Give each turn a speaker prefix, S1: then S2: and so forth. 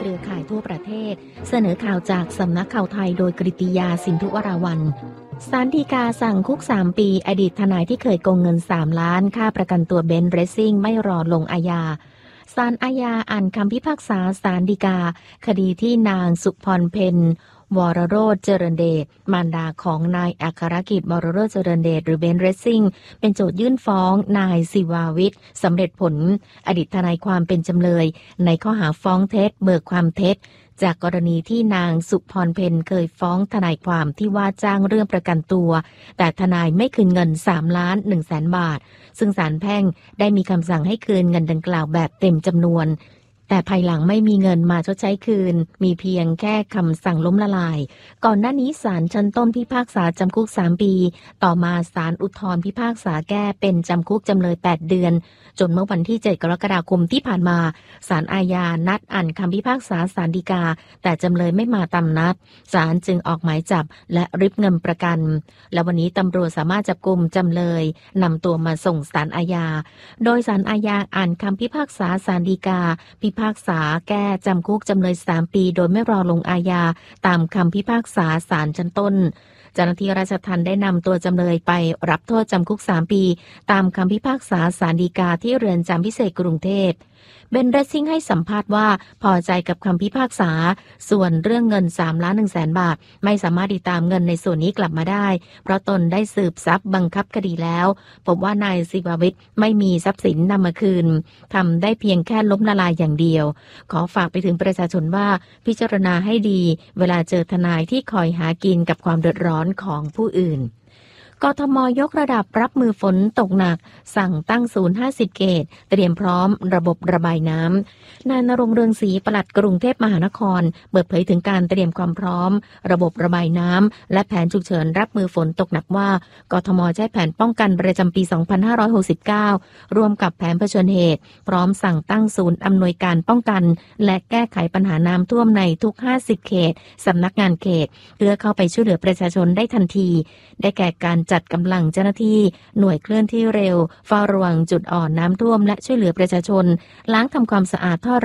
S1: เครือข่ายทั่วประเทศเสนอข่าวจากสำนักข่าวไทยโดยกฤติยาสินธุวราวัลย์ศาลฎีกาสั่งคุก3 ปีอดีตทนายที่เคยโกงเงิน3 ล้านค่าประกันตัวเบนซ์เรซซิ่งไม่รอลงอาญาศาลอาญาอ่านคำพิพากษาศาลฎีกาคดีที่นางสุพรเพ็ญวรโรจน์เจริญเดชมารดาของนายอัครกิจวรโรจน์เจริญเดชหรือเบนซ์เรซซิ่งเป็นโจทยื่นฟ้องนายศิวาวิทย์สำเร็จผลอดีตทนายความเป็นจำเลยในข้อหาฟ้องเท็จเบิกความเท็จจากกรณีที่นางสุพรเพ็ญเคยฟ้องทนายความที่ว่าจ้างเรื่องประกันตัวแต่ทนายไม่คืนเงิน3,100,000 บาทซึ่งศาลแพ่งได้มีคำสั่งให้คืนเงินดังกล่าวแบบเต็มจำนวนแต่ภายหลังไม่มีเงินมาชดใช้คืนมีเพียงแค่คำสั่งล้มละลายก่อนหน้านี้ศาลชั้นต้นพิพากษาจำคุก3 ปีต่อมาศาลอุทธรณ์พิพากษาแก้เป็นจำคุกจำเลย8 เดือนจนเมื่อวันที่7 กรกฎาคมที่ผ่านมาศาลอาญานัดอ่านคำพิพากษาศาลฎีกาแต่จำเลยไม่มาตามนัดศาลจึงออกหมายจับและริบเงินประกันและวันนี้ตำรวจสามารถจับกุมจำเลยนำตัวมาส่งศาลอาญาโดยศาลอาญาอ่านคำพิพากษาศาลฎีกาพิพากษาแก้จำคุกจำเลย3 ปีโดยไม่รอลงอาญาตามคำพิพากษาศาลชั้นต้นเจ้าหน้าที่ราชทัณฑ์ได้นำตัวจำเลยไปรับโทษจำคุก3 ปีตามคำพิพากษาศาลฎีกาที่เรือนจำพิเศษกรุงเทพเบนซ์เรซซิ่งให้สัมภาษณ์ว่าพอใจกับคำพิพากษาส่วนเรื่องเงิน3,100,000 บาทไม่สามารถติดตามเงินในส่วนนี้กลับมาได้เพราะตนได้สืบทรัพย์บังคับคดีแล้วพบว่านายศิวาวิทย์ไม่มีทรัพย์สินนำมาคืนทำได้เพียงแค่ล้มละลายอย่างเดียวขอฝากไปถึงประชาชนว่าพิจารณาให้ดีเวลาเจอทนายที่คอยหากินกับความเดือดร้อนของผู้อื่นกทม.ยกระดับรับมือฝนตกหนักสั่งตั้งศูนย์50 เขตเตรียมพร้อมระบบระบายน้ำนายณรงค์เรืองศรีปลัดกรุงเทพมหานครเปิดเผยถึงการเตรียมความพร้อมระบบระบายน้ำและแผนฉุกเฉินรับมือฝนตกหนักว่ากทม.ใช้แผนป้องกันประจำปี 2569 ร่วมกับแผนเผชิญเหตุพร้อมสั่งตั้งศูนย์อำนวยการป้องกันและแก้ไขปัญหาน้ำท่วมในทุก50 เขตสำนักงานเขตเพื่อเข้าไปช่วยเหลือประชาชนได้ทันทีได้แก่การจัดกำลังเจ้าหน้าที่หน่วยเคลื่อนที่เร็วเฝ้าระวังจุดอ่อนน้ำท่วมและช่วยเหลือประชาชนล้างทำความสะอาดท่อ